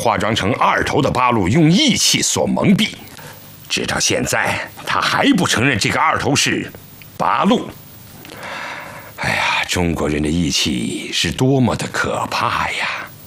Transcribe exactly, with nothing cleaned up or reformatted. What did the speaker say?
化妆成二头的八路用义气所蒙蔽，直到现在他还不承认这个二头是八路。哎呀，中国人的义气是多么的可怕呀！